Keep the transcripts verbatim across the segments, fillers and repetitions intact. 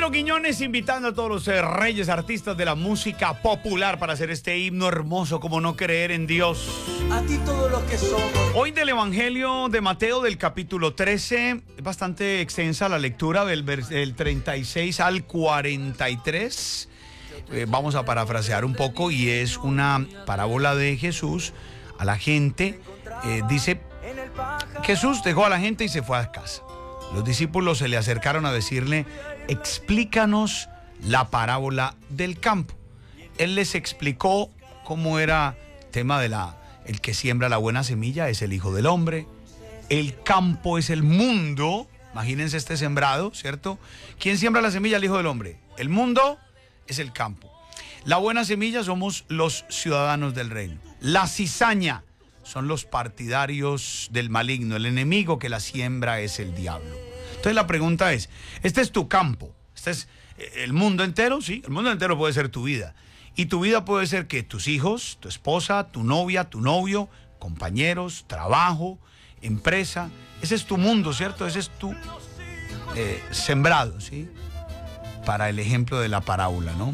Camilo Quiñones invitando a todos los eh, reyes artistas de la música popular para hacer este himno hermoso, como no creer en Dios. A ti todo lo que somos. Hoy del Evangelio de Mateo del capítulo trece, es bastante extensa la lectura del, del treinta y seis al cuarenta y tres. Eh, vamos a parafrasear un poco y es una parábola de Jesús a la gente. Eh, dice, Jesús dejó a la gente y se fue a casa. Los discípulos se le acercaron a decirle, explícanos la parábola del campo. Él les explicó cómo era el tema de la, el que siembra la buena semilla es el Hijo del Hombre, el campo es el mundo, imagínense este sembrado, ¿cierto? ¿Quién siembra la semilla? El Hijo del Hombre. El mundo es el campo. La buena semilla somos los ciudadanos del reino. La cizaña son los partidarios del maligno, el enemigo que la siembra es el diablo. Entonces la pregunta es, este es tu campo, este es el mundo entero, sí, el mundo entero puede ser tu vida. Y tu vida puede ser que tus hijos, tu esposa, tu novia, tu novio, compañeros, trabajo, empresa, ese es tu mundo, ¿cierto? Ese es tu eh, sembrado, ¿sí? Para el ejemplo de la parábola, ¿no?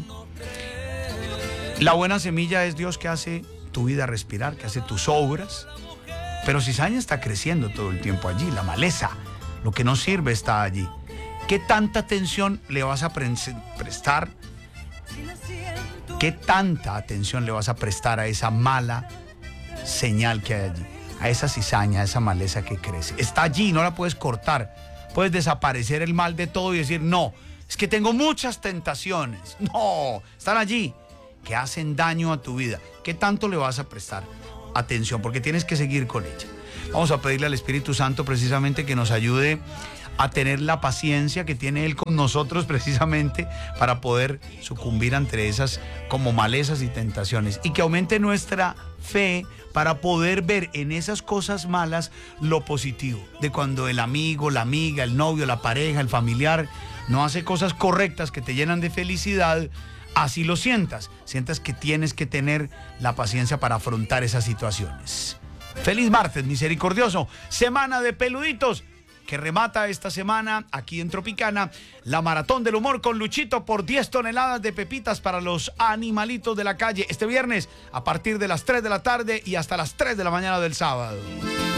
La buena semilla es Dios que hace tu vida respirar, que hace tus obras, pero cizaña está creciendo todo el tiempo allí, la maleza, lo que no sirve está allí. ¿Qué tanta atención le vas a pre- prestar? ¿Qué tanta atención le vas a prestar a esa mala señal que hay allí? A esa cizaña, a esa maleza que crece. Está allí, no la puedes cortar. Puedes desaparecer el mal de todo y decir, no, es que tengo muchas tentaciones. No, están allí, que hacen daño a tu vida. ¿Qué tanto le vas a prestar atención? Porque tienes que seguir con ella. Vamos a pedirle al Espíritu Santo precisamente que nos ayude a tener la paciencia que tiene Él con nosotros precisamente para poder sucumbir ante esas como malezas y tentaciones. Y que aumente nuestra fe para poder ver en esas cosas malas lo positivo. De cuando el amigo, la amiga, el novio, la pareja, el familiar no hace cosas correctas que te llenan de felicidad, así lo sientas, sientas que tienes que tener la paciencia para afrontar esas situaciones. Feliz martes, misericordioso, semana de peluditos, que remata esta semana aquí en Tropicana, la Maratón del Humor con Luchito por diez toneladas de pepitas para los animalitos de la calle, este viernes a partir de las tres de la tarde y hasta las tres de la mañana del sábado.